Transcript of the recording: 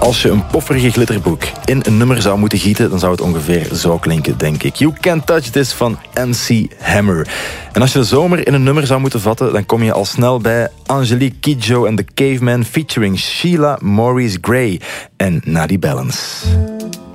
Als je een pofferige glitterboek in een nummer zou moeten gieten, dan zou het ongeveer zo klinken, denk ik. You Can't Touch This van MC Hammer. En als je de zomer in een nummer zou moeten vatten, dan kom je al snel bij Angelique Kidjo en The Caveman featuring Sheila Maurice Gray en Nadie Balance.